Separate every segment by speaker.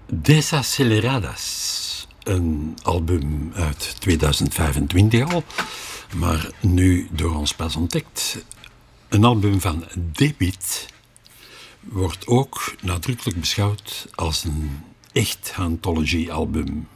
Speaker 1: Desaceleradas, een album uit 2025 al, maar nu door ons pas ontdekt. Een album van Debit wordt ook nadrukkelijk beschouwd als een echt anthology-album.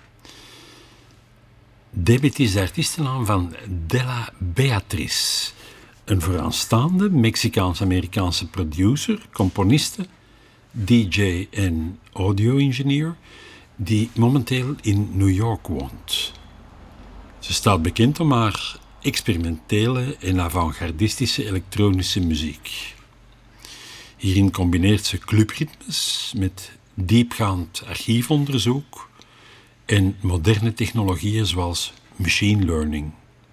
Speaker 1: Debit is de artiestennaam van Della Beatriz, een vooraanstaande Mexicaans-Amerikaanse producer, componiste, DJ en audio-engineer die momenteel in New York woont. Ze staat bekend om haar experimentele en avant-gardistische elektronische muziek. Hierin combineert ze clubritmes met diepgaand archiefonderzoek en moderne technologieën zoals machine learning.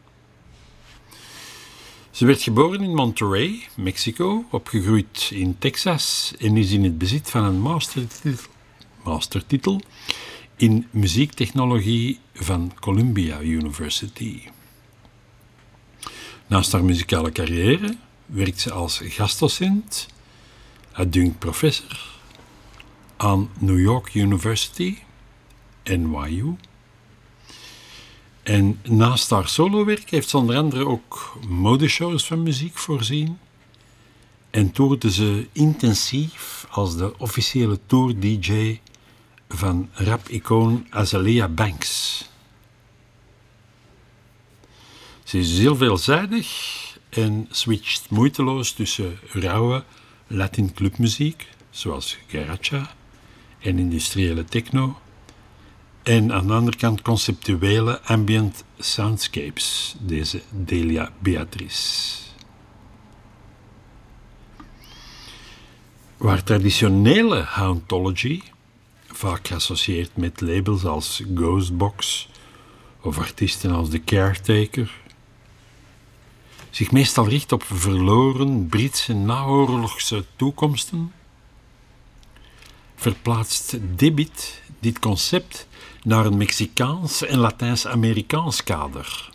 Speaker 1: Ze werd geboren in Monterrey, Mexico, opgegroeid in Texas en is in het bezit van een mastertitel in muziektechnologie van Columbia University. Naast haar muzikale carrière werkt ze als gastdocent, adjunct professor aan New York University, NYU. En naast haar solowerk heeft ze onder andere ook modeshows van muziek voorzien en toerde ze intensief als de officiële tour-dj van rap-icoon Azealia Banks. Ze is heel veelzijdig en switcht moeiteloos tussen rauwe Latin clubmuziek, zoals Guaracha en industriële techno, en aan de andere kant conceptuele ambient soundscapes, deze Delia Beatriz. Waar traditionele hauntology, vaak geassocieerd met labels als Ghostbox of artiesten als The Caretaker, zich meestal richt op verloren Britse naoorlogse toekomsten, verplaatst Debit dit concept naar een Mexicaans en Latijns-Amerikaans kader.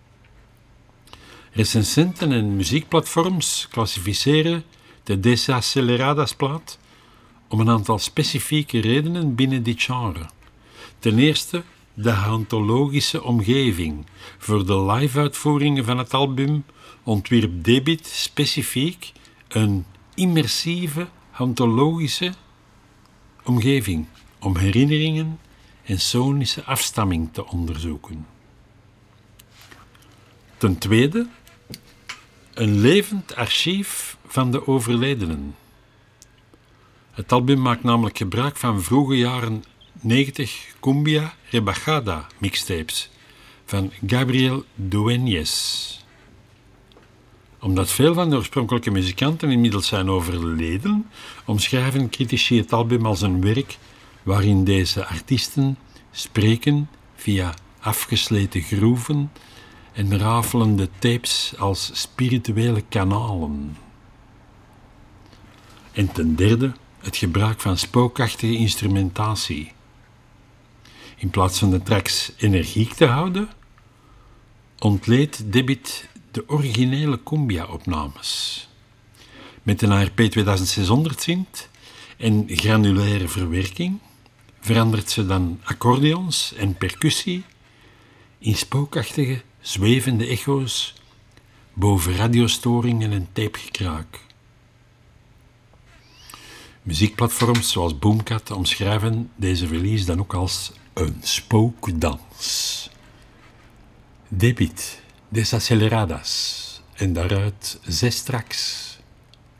Speaker 1: Recensenten en muziekplatforms klassificeren de Desaceleradas-plaat om een aantal specifieke redenen binnen dit genre. Ten eerste de hauntologische omgeving. Voor de live-uitvoeringen van het album ontwierp Debit specifiek een immersieve hauntologische omgeving om herinneringen en sonische afstamming te onderzoeken. Ten tweede, een levend archief van de overledenen. Het album maakt namelijk gebruik van vroege jaren 90 cumbia rebajada mixtapes van Gabriel Dueñez. Omdat veel van de oorspronkelijke muzikanten inmiddels zijn overleden, omschrijven critici het album als een werk waarin deze artiesten spreken via afgesleten groeven en rafelende tapes als spirituele kanalen. En ten derde het gebruik van spookachtige instrumentatie. In plaats van de tracks energiek te houden, ontleedt Debit de originele cumbia-opnames. Met een ARP 2600 synth en granulaire verwerking verandert ze dan accordeons en percussie in spookachtige, zwevende echo's boven radiostoringen en tapegekraak. Muziekplatforms zoals Boomkat omschrijven deze release dan ook als een spookdans. Debit, Desaceleradas en daaruit 6 tracks.